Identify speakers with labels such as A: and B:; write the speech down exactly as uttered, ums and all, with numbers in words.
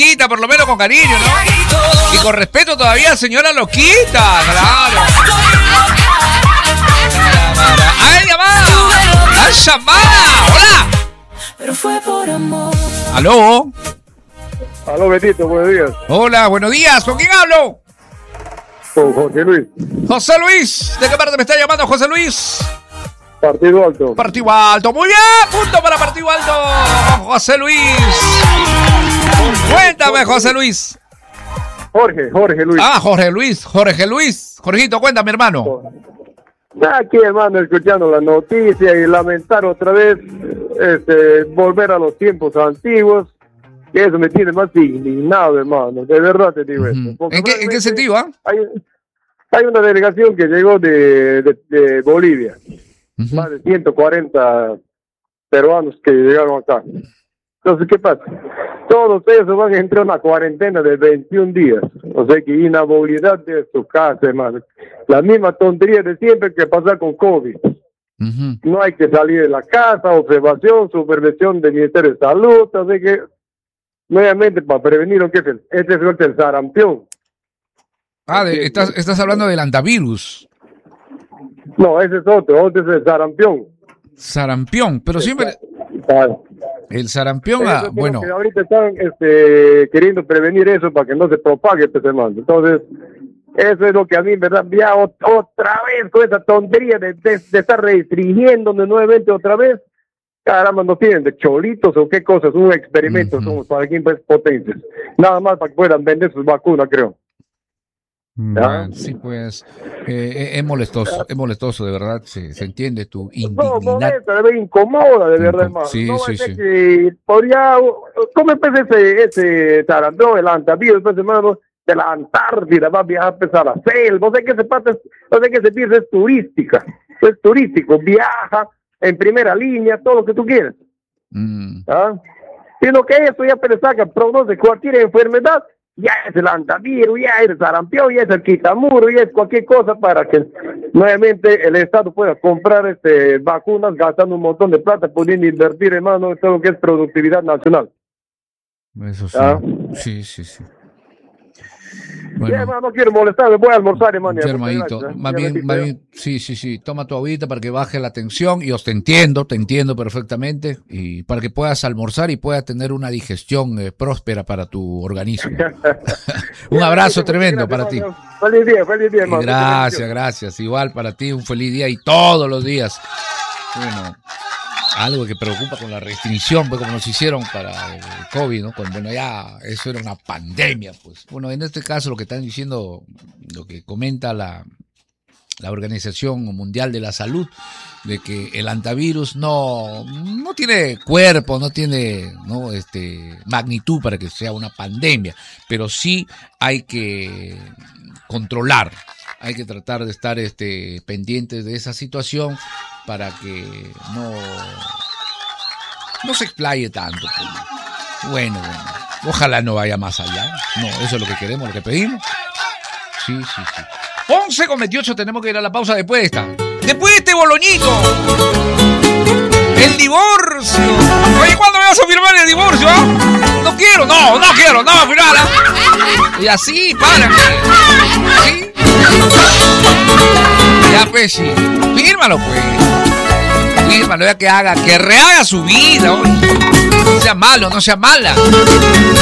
A: loquita, por lo menos con cariño, ¿no? Y con respeto todavía, señora loquita, claro. ¡Ay, llamada! ¡Ay, llamada! ¡Hola!
B: Pero fue por amor.
A: ¿Aló?
C: Aló, Betito, buenos días.
A: Hola, buenos días. ¿Con quién hablo?
C: Con José Luis.
A: José Luis. ¿De qué parte me está llamando, José Luis?
C: Partido Alto.
A: Partido Alto. Muy bien. Punto para Partido Alto. José Luis. Cuéntame, José Luis.
C: Jorge, Jorge Luis.
A: Ah, Jorge Luis. Jorge Luis. Jorgito, cuéntame, hermano.
C: Aquí, hermano, escuchando la noticia y lamentar otra vez este, volver a los tiempos antiguos. Y eso me tiene más indignado, hermano. De verdad te digo
A: Uh-huh.
C: eso.
A: ¿En qué, ¿En qué sentido? ¿Ah?
C: Hay, hay una delegación que llegó de, de, de Bolivia.
A: Uh-huh.
C: Más de ciento cuarenta peruanos que llegaron acá. Entonces, ¿qué pasa? Todos ellos van a entrar a una cuarentena de veintiún días. O sea que inhabilidad de su casa, hermano. La misma tontería de siempre que pasa con COVID.
A: Uh-huh.
C: No hay que salir de la casa, observación, supervisión del Ministerio de Salud. Así que, nuevamente, para prevenir lo que es el, este es el sarampión.
A: Ah, de, estás, estás hablando del antivirus.
C: No, ese es otro, otro es el sarampión.
A: Sarampión, pero siempre...
C: Ah,
A: El sarampión,
C: Eso
A: ah,
C: es
A: bueno.
C: que ahorita están este, queriendo prevenir eso para que no se propague este semana. Entonces, eso es lo que a mí, ¿verdad? Ya ot- otra vez con esa tontería de, de, de estar restringiendo nuevamente otra vez. Caramba, no tienen de cholitos o qué cosas, un experimento
A: Uh-huh.
C: somos para aquí pues, potencias. Nada más para que puedan vender sus vacunas, creo.
A: Bueno, sí, pues eh, es molestoso, es molestoso, de verdad, se, se entiende tu
C: No,
A: indignidad.
C: molesta, de verdad, incomoda, de verdad,
A: Incom-
C: hermano.
A: sí,
C: no
A: sí,
C: va a ser
A: sí.
C: que podría, ¿cómo empezó ese, ese sarampión, el antivirus, pues, hermano? De la Antártida, va a viajar pues, a la selva, no sé qué se pasa, no sé qué se piensa, es turística, es turístico, viaja en primera línea, todo lo que tú quieras.
A: Mm.
C: ¿Ah? Sino que eso ya te saca pronoce cualquier enfermedad, ya es el antivirus, ya es el sarampión, ya es el quitamuro, ya es cualquier cosa para que nuevamente el Estado pueda comprar este vacunas gastando un montón de plata, pudiendo invertir, hermano, en todo lo que es productividad nacional.
A: Eso sí,
C: ¿Ah?
A: sí, sí, sí.
C: Ya,
A: Bueno,
C: hermano, no quiero molestar, me voy a almorzar, hermano.
A: sí,
C: Ya,
A: hermanito,
C: muchas gracias,
A: más
C: ya,
A: bien,
C: Betito,
A: más
C: ya.
A: bien, sí, sí, sí, toma tu agüita para que baje la tensión, y os te entiendo, te entiendo perfectamente, y para que puedas almorzar y puedas tener una digestión eh, próspera para tu organismo. Un abrazo tremendo para ti.
C: Hermano. Feliz día, feliz día,
A: Y
C: hermano.
A: gracias, gracias. Igual para ti, un feliz día y todos los días. Bueno, algo que preocupa con la restricción, pues como nos hicieron para el COVID, ¿no? Cuando bueno, ya eso era una pandemia, pues. Bueno, en este caso lo que están diciendo, lo que comenta la, la Organización Mundial de la Salud, de que el antivirus no, no tiene cuerpo, no tiene no este magnitud para que sea una pandemia, pero sí hay que controlar, hay que tratar de estar este pendientes de esa situación para que no no se explaye tanto. Pues. Bueno, bueno, ojalá no vaya más allá. No, eso es lo que queremos, lo que pedimos. Sí, sí, sí. once con veintiocho, tenemos que ir a la pausa después de esta. Después de este boloñito. El divorcio. Oye, ¿cuándo me vas a firmar el divorcio? ¿Ah? No quiero, no, no quiero, no, firmar. ¿Ah? Y así, para. ¿Sí? Ya, pues, sí. Fírmalo, pues. Fírmalo, ya que haga, que rehaga su vida. Oye. No sea malo, no sea mala.